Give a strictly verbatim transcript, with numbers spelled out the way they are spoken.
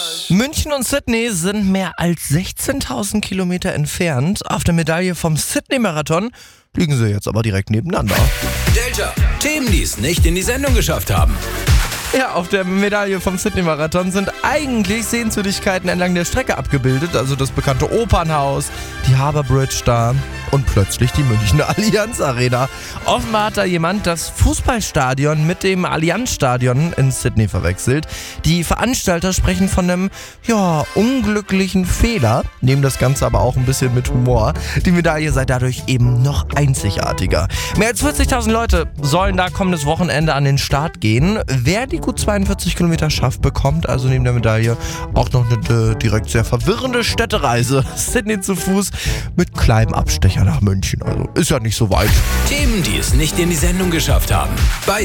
München und Sydney sind mehr als sechzehntausend Kilometer entfernt. Auf der Medaille vom Sydney-Marathon liegen sie jetzt aber direkt nebeneinander. Delta, Themen, die es nicht in die Sendung geschafft haben. Ja, auf der Medaille vom Sydney-Marathon sind eigentlich Sehenswürdigkeiten entlang der Strecke abgebildet. Also das bekannte Opernhaus, die Harbour Bridge da und plötzlich die Münchner Allianz Arena. Offenbar hat da jemand das Fußballstadion mit dem Allianz-Stadion in Sydney verwechselt. Die Veranstalter sprechen von einem, ja, unglücklichen Fehler, nehmen das Ganze aber auch ein bisschen mit Humor. Die Medaille sei dadurch eben noch einzigartiger. Mehr als vierzigtausend Leute sollen da kommendes Wochenende an den Start gehen. Wer die gut zweiundvierzig Kilometer schafft, bekommt also neben der Medaille auch noch eine äh, direkt sehr verwirrende Städtereise. Sydney zu Fuß mit kleinem Abstecher nach München. Also ist ja nicht so weit. Themen, die es nicht in die Sendung geschafft haben. Bei